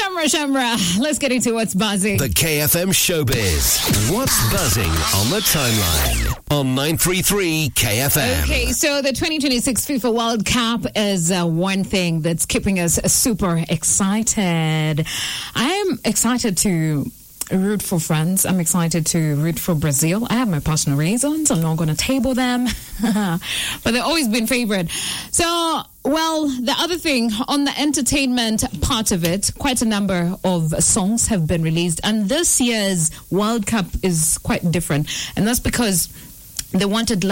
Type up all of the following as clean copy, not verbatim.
Shamra. Let's get into what's buzzing. The KFM Showbiz. What's buzzing on the timeline on 933 KFM. Okay, so the 2026 FIFA World Cup is one thing that's keeping us super excited. I am excited to root for France. I'm excited to root for Brazil. I have my personal reasons. I'm not going to table them, but they've always been favored. So, well, the other thing on the entertainment part of it, quite a number of songs have been released, and this year's World Cup is quite different, and that's because they wanted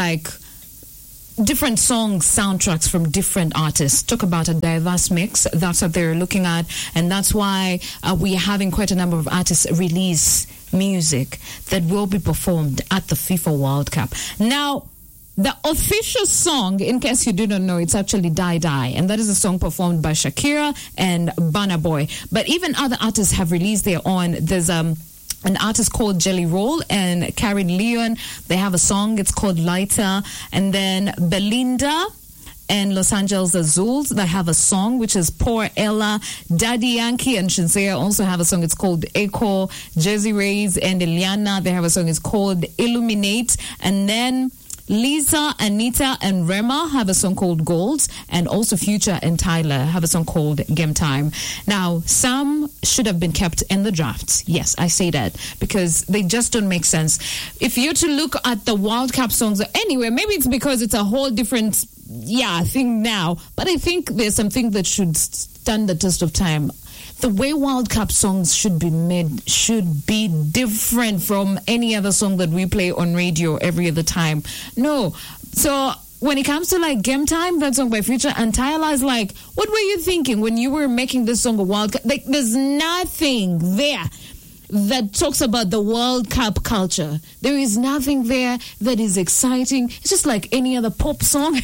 different songs, soundtracks from different artists. Talk about a diverse mix. That's what they're looking at. And that's why we are having quite a number of artists release music that will be performed at the FIFA World Cup. Now, the official song, in case you didn't know, it's actually Die Die. And that is a song performed by Shakira and Burna Boy. But even other artists have released their own. There's an artist called Jelly Roll and Karen Leon. They have a song. It's called Lighter. And then Belinda and Los Angeles Azules, they have a song, which is Poor Ella. Daddy Yankee and Shinsea also have a song. It's called Echo. Jersey Rays and Eliana, they have a song. It's called Illuminate. And then Lisa, Anita, and Rema have a song called Gold, and also Future and Tyler have a song called Game Time. Now, some should have been kept in the drafts. Yes, I say that, because they just don't make sense. If you're to look at the World Cup songs, anyway, maybe it's because it's a whole different, thing now, but I think there's something that should stand the test of time. The way World Cup songs should be made should be different from any other song that we play on radio every other time. No. So when it comes to Game Time, that song by Future and Tyler is what were you thinking when you were making this song a World Cup? There's nothing there that talks about the World Cup culture. There is nothing there that is exciting. It's just like any other pop song.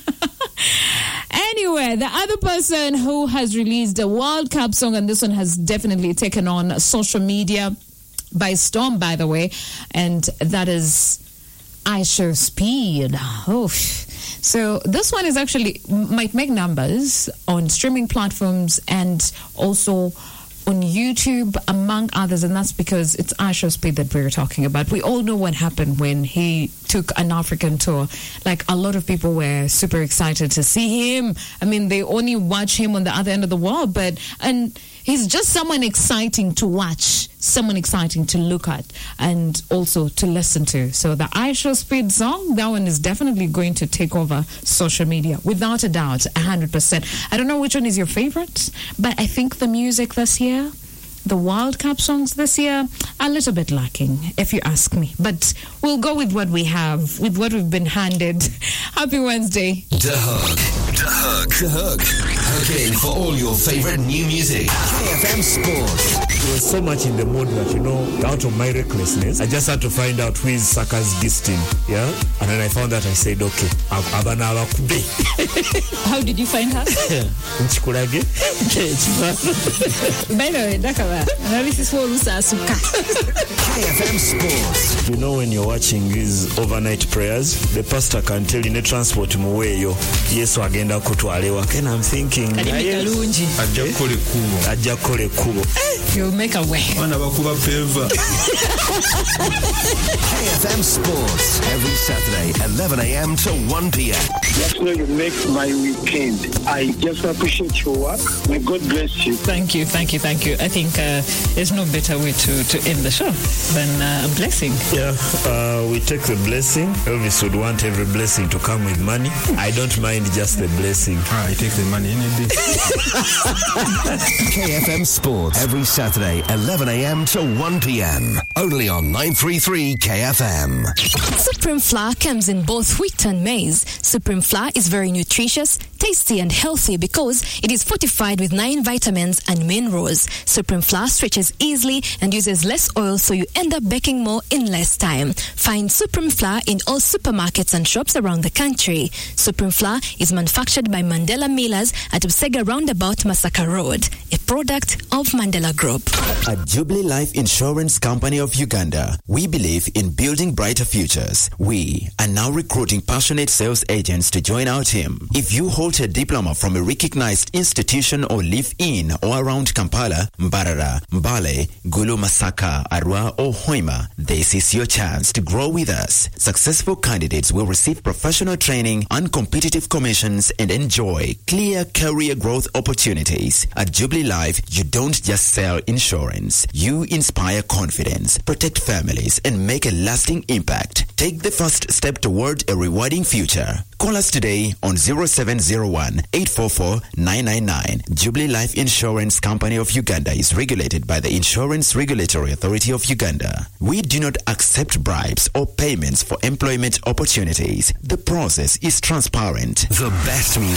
Anyway, the other person who has released a World Cup song, and this one has definitely taken on social media by storm, by the way, and that is I Show Speed. So this one is actually might make numbers on streaming platforms and also on YouTube, among others, and that's because it's I Show Speed that we're talking about. We all know what happened when he took an African tour. A lot of people were super excited to see him. I mean, they only watch him on the other end of the world, and he's just someone exciting to watch, someone exciting to look at, and also to listen to. So the I Show Speed song, that one is definitely going to take over social media, without a doubt, 100%. I don't know which one is your favorite, but I think the music this year, the World Cup songs this year, a little bit lacking, if you ask me. But we'll go with what we have, with what we've been handed. Happy Wednesday. The Hook. Hooking for all your favorite new music. KFM Sports. I was so much in the mood that, out of my recklessness, I just had to find out who is Saka's Gistin. Yeah? And then I found that. I said, okay, how did you find her? Nchikulage. By the way, KFM Sports. When you're watching these overnight prayers, the pastor can tell you, transport muweyo. Yesu agenda kutwalewa. And I'm thinking, ajakole kubo. You'll make a way. KFM Sports. Every Saturday, 11 a.m. to 1 p.m. That's where you make my weekend. I just appreciate your work. May God bless you. Thank you. I think there's no better way to end the show than a blessing. Yeah, we take the blessing. Elvis would want every blessing to come with money. I don't mind just the blessing. I take the money any day. KFM Sports. Every Saturday, 11 a.m. to 1 p.m. Only on 933 KFM. Supreme Flour comes in both wheat and maize. Supreme Flour is very nutritious, tasty and healthy because it is fortified with 9 vitamins and minerals. Supreme Flour stretches easily and uses less oil, so you end up baking more in less time. Find Supreme Flour in all supermarkets and shops around the country. Supreme Flour is manufactured by Mandela Millers at Busega Roundabout, Masaka Road, a product of Mandela Group. At Jubilee Life Insurance Company of Uganda, we believe in building brighter futures. We are now recruiting passionate sales agents to join our team. If you hold hold a diploma from a recognized institution or live in or around Kampala, Mbarara, Mbale, Gulu, Masaka, Arua, or Hoima, this is your chance to grow with us. Successful candidates will receive professional training and competitive commissions and enjoy clear career growth opportunities. At Jubilee Life, you don't just sell insurance. You inspire confidence, protect families, and make a lasting impact. Take the first step toward a rewarding future. Call us today on 0701-844-999. Jubilee Life Insurance Company of Uganda is regulated by the Insurance Regulatory Authority of Uganda. We do not accept bribes or payments for employment opportunities. The process is transparent. The best music.